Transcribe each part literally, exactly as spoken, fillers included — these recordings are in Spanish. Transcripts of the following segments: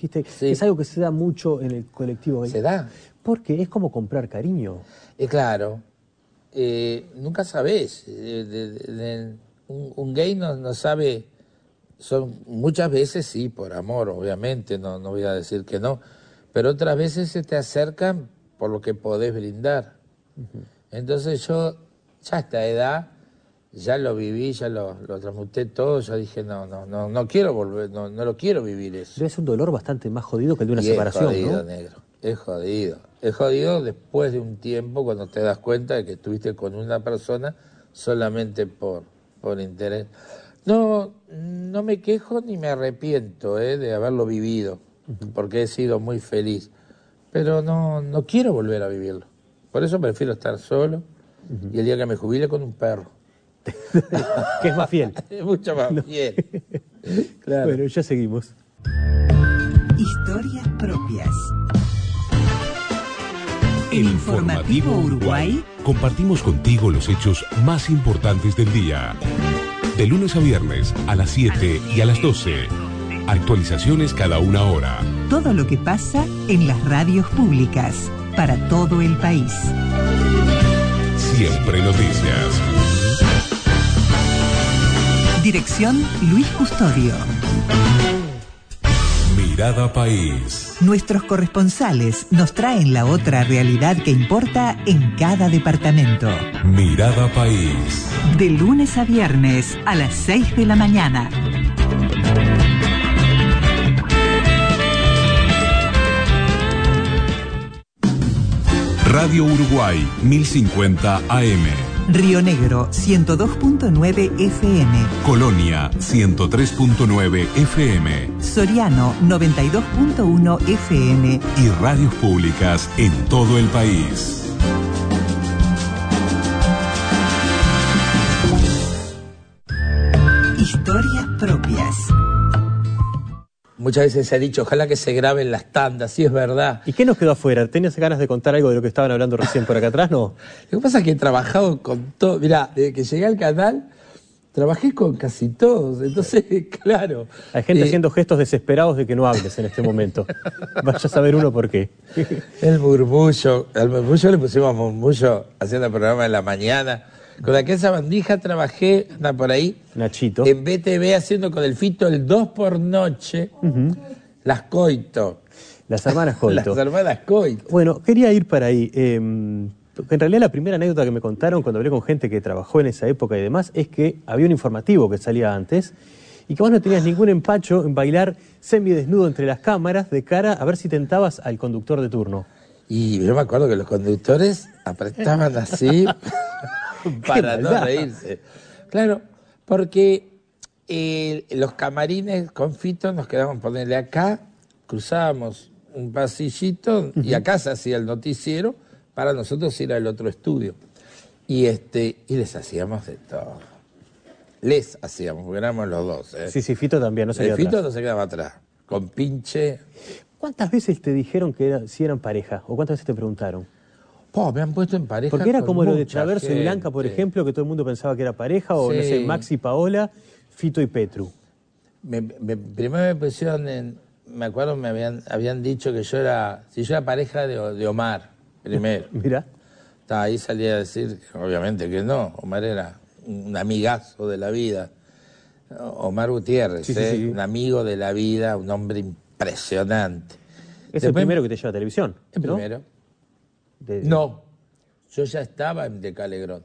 dijiste, Sí. es algo que se da mucho en el colectivo gay. Se da. Porque es como comprar cariño. Y claro, eh, nunca sabés. eh, de- de- de- un, un gay no, no sabe, son muchas veces sí, por amor, obviamente, no, no voy a decir que no, pero otras veces se te acercan por lo que podés brindar. Entonces yo, ya a esta edad, ya lo viví, ya lo, lo transmuté todo, ya dije, no, no, no, no quiero volver, no, no lo quiero vivir eso. Debe ser un dolor bastante más jodido que el de una Y separación, es jodido, ¿no? negro, es jodido. Es jodido después de un tiempo cuando te das cuenta de que estuviste con una persona solamente por, por interés. No, no me quejo ni me arrepiento eh, de haberlo vivido, porque he sido muy feliz. Pero no, no quiero volver a vivirlo. Por eso prefiero estar solo y el día que me jubile con un perro. Que es más fiel. Es mucho más No. fiel. Claro. Bueno, ya seguimos. Historias propias. En Informativo Uruguay, compartimos contigo los hechos más importantes del día. De lunes a viernes a las siete y a las doce. Actualizaciones cada una hora. todo lo que pasa en las radios públicas para todo el país. Siempre noticias. Dirección Luis Custodio. Mirada País. Nuestros corresponsales nos traen la otra realidad que importa en cada departamento. Mirada País. De lunes a viernes a las seis de la mañana. Radio Uruguay mil cincuenta A M. Río Negro ciento dos punto nueve F M. Colonia ciento tres punto nueve F M. Soriano noventa y dos punto uno F M. Y radios públicas en todo el país. Historias propias. Muchas veces se ha dicho, ojalá que se graben las tandas, sí es verdad. ¿Y qué nos quedó afuera? ¿Tenías ganas de contar algo de lo que estaban hablando recién por acá atrás, no? Lo que pasa es que he trabajado con todo, mirá, desde que llegué al canal, trabajé con casi todos, entonces, claro. Hay gente eh, haciendo gestos desesperados de que no hables en este momento. Vaya a saber uno por qué. El murmullo, al murmullo le pusimos murmullo haciendo el programa en la mañana. Con aquella sabandija trabajé, anda por ahí, Nachito. en B T V haciendo con el Fito el dos por noche, Uh-huh. las Coito. Las hermanas Coito. Las hermanas Coito. Bueno, quería ir para ahí. Eh, en realidad la primera anécdota que me contaron cuando hablé con gente que trabajó en esa época y demás es que había un informativo que salía antes y que vos no tenías ningún empacho en bailar semidesnudo entre las cámaras de cara a ver si tentabas al conductor de turno. Y yo me acuerdo que los conductores apretaban así para no maldad. reírse. Claro, porque eh, los camarines con Fito nos quedaban ponerle acá, cruzábamos un pasillito y acá se hacía el noticiero para nosotros ir al otro estudio. Y este y les hacíamos de todo. Les hacíamos, porque éramos los dos. ¿eh? Sí, sí, Fito también, no se El quedó Fito atrás. no se quedaba atrás. Con pinche. ¿Cuántas veces te dijeron que era, si eran pareja? ¿O cuántas veces te preguntaron? Oh, me han puesto en pareja. Porque era con como lo de mucha Traverso y Blanca, por gente. ejemplo, que todo el mundo pensaba que era pareja, o no Sí. sé, Maxi y Paola, Fito y Petru. Me, me- primero me pusieron en, me acuerdo me habían, habían dicho que yo era, si yo era pareja de, de Omar, primero. Mirá. Ta, ahí salía a decir, obviamente que no, Omar era un amigazo de la vida. Omar Gutiérrez, Sí, sí, ¿eh? sí. Un amigo de la vida, un hombre impresionante. Es el Después- primero que te lleva a televisión, El ¿no? primero. De- No, yo ya estaba en Decalegrón.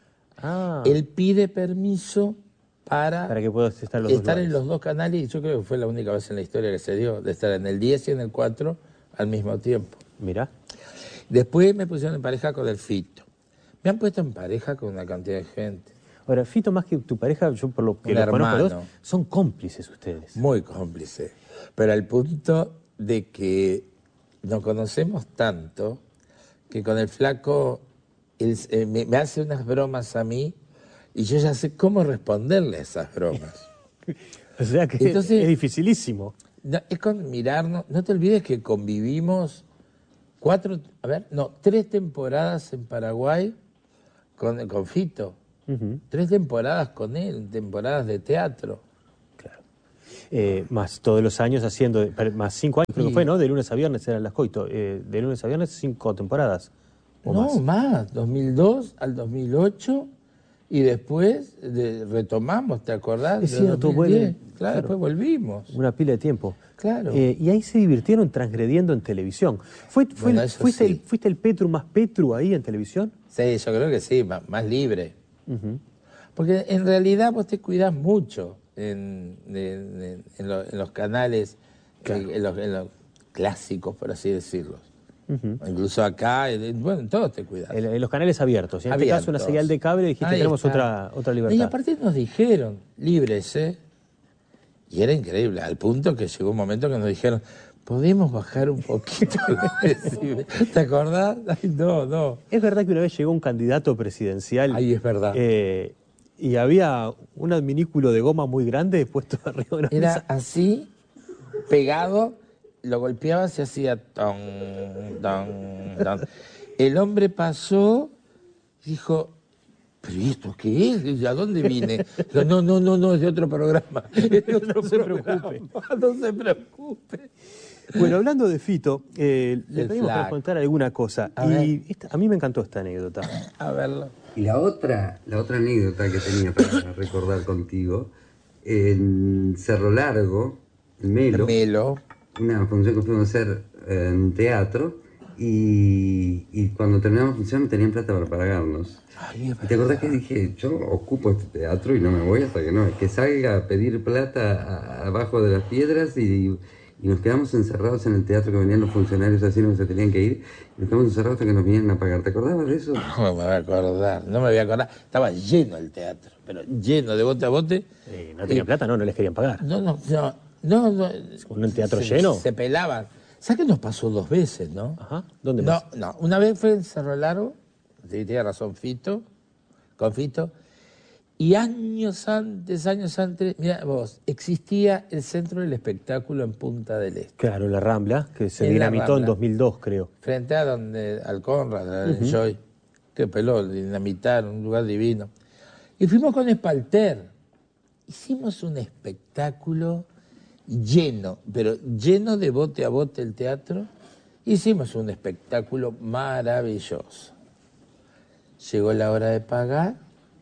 Ah, Él pide permiso para, para que puedas estar en los dos estar en lugares. los dos canales, y yo creo que fue la única vez en la historia que se dio, de estar en el diez y en el cuatro al mismo tiempo. Mirá. Después me pusieron en pareja con el Fito. Me han puesto en pareja con una cantidad de gente. Ahora, Fito, más que tu pareja, yo por lo que Un lo conozco a los hermano. dos, son cómplices ustedes. Muy cómplice. Pero al punto de que nos conocemos tanto que con el flaco él, eh, me, me hace unas bromas a mí y yo ya sé cómo responderle a esas bromas. O sea que Entonces- es dificilísimo. No, es con mirarnos. No te olvides que convivimos cuatro, a ver, no, tres temporadas en Paraguay con, con Fito. Ujú. Tres temporadas con él, temporadas de teatro. Claro. Eh, más todos los años haciendo, más cinco años creo que fue, ¿no? De lunes a viernes eran las Coito. Eh, de lunes a viernes cinco temporadas. ¿O no, más? más, dos mil dos al dos mil ocho y después de, retomamos, ¿te acordás? Es cierto, vuelve. Claro, claro, después volvimos. Una pila de tiempo. Claro. Eh, y ahí se divirtieron transgrediendo en televisión. ¿Fue, fue Bueno, el, eso fuiste, sí. el, ¿Fuiste el Petru más Petru ahí en televisión? Sí, yo creo que sí, más, más libre. Uh-huh. Porque en realidad vos te cuidás mucho en, en, en, en, lo, en los canales, claro. en, los, en los clásicos, por así decirlo. Uh-huh. Incluso acá, bueno, en todos te cuidas. En, en los canales abiertos. En abiertos. este caso, una señal de cable, dijiste que tenemos otra, otra libertad. Y aparte nos dijeron, libres, ¿eh? Y era increíble, al punto que llegó un momento que nos dijeron, ¿podemos bajar un poquito? ¿Te acordás? Ay, no, no. Es verdad que una vez llegó un candidato presidencial. Ay, es verdad. Eh, y había un adminículo de goma muy grande puesto arriba de una Era mesa. así, pegado, lo golpeaba, se hacía ton, ton, ton. El hombre pasó, dijo, ¿pero y esto qué es? ¿A dónde vine? Dijo, no, no, no, no, es de otro programa. Es de otro No se programa. preocupe. No se preocupe. Bueno, hablando de Fito, eh, le El pedimos para flaco. contar alguna cosa. A y ver. esta, a mí me encantó esta anécdota. A verlo. Y la otra, la otra anécdota que tenía para recordar contigo, en Cerro Largo, en Melo, Melo. una función que fuimos a hacer en un teatro, y, y cuando terminamos la función no tenían plata para pagarnos. Ay, ¿Y te acordás que dije, yo ocupo este teatro y no me voy hasta que no, que salga a pedir plata a- abajo de las piedras y, y nos quedamos encerrados en el teatro, que venían los funcionarios así, no se tenían que ir, y nos quedamos encerrados hasta que nos vinieran a pagar. ¿Te acordabas de eso? No me voy a acordar, no me voy a acordar. Estaba lleno el teatro, pero lleno de bote a bote. Eh, no tenían Y- plata, no, no les querían pagar. No, no, no, no. no ¿Con un teatro se, lleno? Se pelaban. ¿Sabes que nos pasó dos veces, no? Ajá. ¿Dónde No, más? no. Una vez fue en Cerro Largo, sí, tiene razón Fito, con Fito, y años antes, años antes, mira vos, existía el Centro del Espectáculo en Punta del Este, Claro, la Rambla, que se En la dinamitó en Rambla. dos mil dos, creo. frente a donde, al Conrad, al Enjoy, que peló, dinamitaron, un lugar divino. Y fuimos con Espalter, hicimos un espectáculo lleno, pero lleno de bote a bote el teatro, hicimos un espectáculo maravilloso. Llegó la hora de pagar,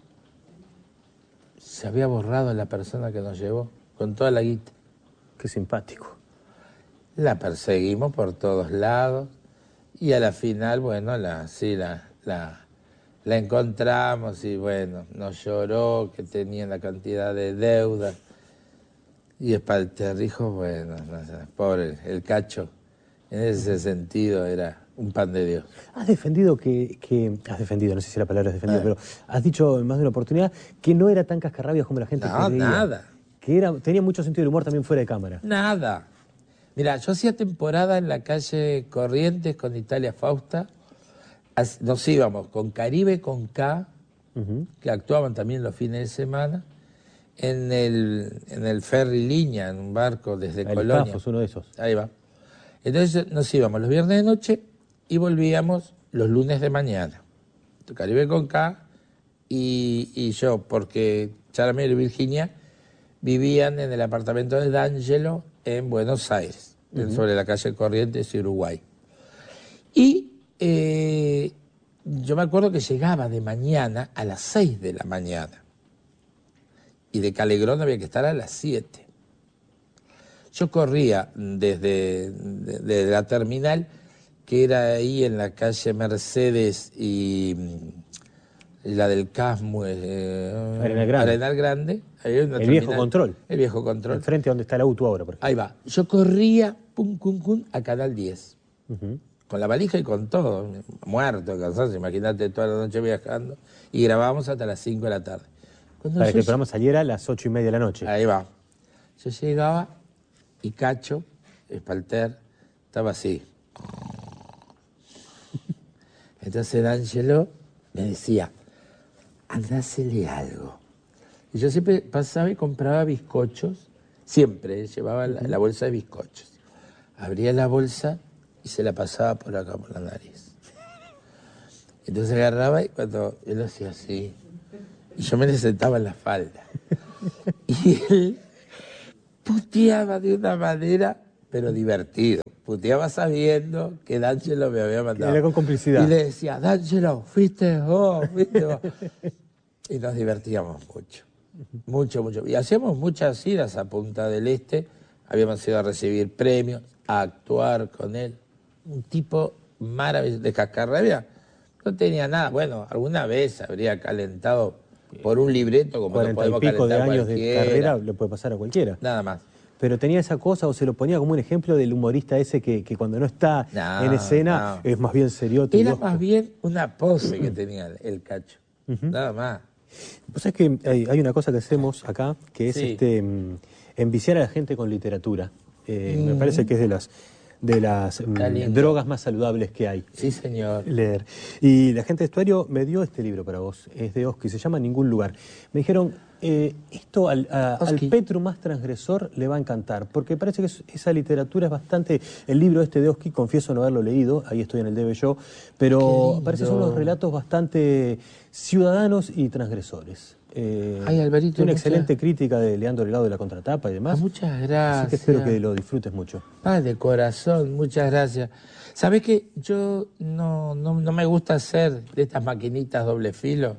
se había borrado la persona que nos llevó, con toda la guita. Qué simpático. La perseguimos por todos lados y a la final, bueno, la, sí, la, la, la encontramos y bueno, nos lloró que tenía la cantidad de deuda. Y Espalter dijo, bueno, no sé, pobre, el cacho, en ese sentido era un pan de Dios. Has defendido que, que... Has defendido, no sé si la palabra es defendido, Ah. pero has dicho en más de una oportunidad que no era tan cascarrabias como la gente No, creía. nada. Que era, tenía mucho sentido del humor también fuera de cámara. Nada. Mira, yo hacía temporada en la calle Corrientes con Italia Fausta. As- Nos íbamos con Caribe con K, Ujú. que actuaban también los fines de semana, en el, en el ferry Línea, en un barco desde El Colonia. Pafos, uno de esos. Ahí va. Entonces nos íbamos los viernes de noche y volvíamos los lunes de mañana. Caribe con K y, y yo, porque Charamelo y Virginia vivían en el apartamento de D'Angelo en Buenos Aires, en- sobre la calle Corrientes y Uruguay. Y eh, yo me acuerdo que llegaba de mañana a las seis de la mañana. Y de Calegrón había que estar a las siete. Yo corría desde de, de la terminal, que era ahí en la calle Mercedes y mm, la del Casmo, eh, Arenal Grande. Arenal Grande. Ahí hay una El viejo terminal. control. El viejo control. Enfrente donde está el auto ahora, por ejemplo. Ahí va. Yo corría, pum, pum, pum, a Canal diez. Ujú. Con la valija y con todo. Muerto, cansado, imagínate toda la noche viajando. Y grabábamos hasta las cinco de la tarde. Cuando Para yo que el programa saliera a las ocho y media de la noche. Ahí va. Yo llegaba y Cacho, Espalter, estaba así. Entonces D'Angelo me decía, andásele algo. Y yo siempre pasaba y compraba bizcochos, siempre, eh, llevaba la, la bolsa de bizcochos. Abría la bolsa y se la pasaba por acá, por la nariz. Entonces agarraba y cuando él hacía así, y yo me le sentaba en la falda. Y él puteaba de una manera, pero divertido. Puteaba sabiendo que D'Angelo me había mandado. Era con complicidad. Y le decía, D'Angelo, fuiste vos, fuiste vos. Y nos divertíamos mucho, mucho, mucho. Y hacíamos muchas idas a Punta del Este. Habíamos ido a recibir premios, a actuar con él. Un tipo maravilloso, de cascarrabia. No tenía nada. Bueno, alguna vez habría calentado por un libreto, como no podemos cuarenta y pico de calentar años de cualquiera. carrera le puede pasar a cualquiera. Nada más. Pero tenía esa cosa, o se lo ponía como un ejemplo del humorista ese que, que cuando no está No, en escena no. es más bien seriote. Era y más bien una pose que tenía el Cacho. Nada más. Pues es que hay, hay una cosa que hacemos acá, que es Sí. este mm, enviciar a la gente con literatura. Eh, Mm. Me parece que es de las, de las mm, Está lindo. drogas más saludables que hay. Sí, señor. Leer. Y la gente de Estuario me dio este libro para vos, es de Oski, se llama Ningún Lugar. Me dijeron, eh, esto al, a- al Oski. Petru más transgresor le va a encantar, porque parece que es- esa literatura es bastante... El libro este de Oski, confieso no haberlo leído, ahí estoy en el debe yo, Qué pero lindo. parece que son unos relatos bastante ciudadanos y transgresores. Eh, Ay, Alvarito, tiene una muchas- excelente crítica de Leandro Delgado de la contratapa y demás. Ah, muchas Así gracias. que espero que lo disfrutes mucho. Ah, de corazón, muchas gracias. ¿Sabés que yo no, no, no me gusta hacer de estas maquinitas doble filo?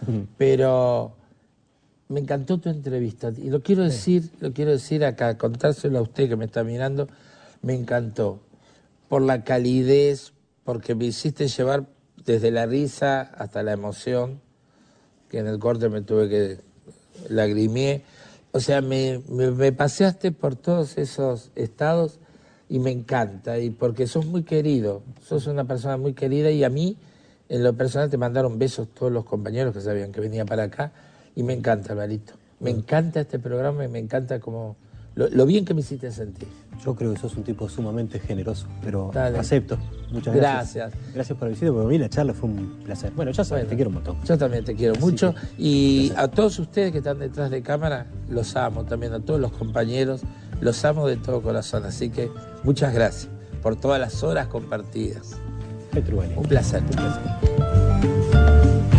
Pero me encantó tu entrevista. Y lo quiero decir, lo quiero decir acá, contárselo a usted que me está mirando, me encantó. Por la calidez, porque me hiciste llevar desde la risa hasta la emoción, que en el corte me tuve que lagrimié. O sea, me, me, me paseaste por todos esos estados y me encanta, y porque sos muy querido, sos una persona muy querida, y a mí, en lo personal, te mandaron besos todos los compañeros que sabían que venía para acá, y me encanta, Alvarito. Me encanta este programa y me encanta como lo, lo bien que me hiciste sentir. Yo creo que sos un tipo sumamente generoso, pero Dale. acepto. Muchas gracias. Gracias. Gracias por la visita, porque a mí la charla fue un placer. Bueno, ya sabes, Bueno, te quiero un montón. Yo también te quiero Así mucho. que, Y gracias. a todos ustedes que están detrás de cámara, los amo también, a todos los compañeros, los amo de todo corazón. Así que muchas gracias por todas las horas compartidas. Petru, vale. Un placer. Un placer.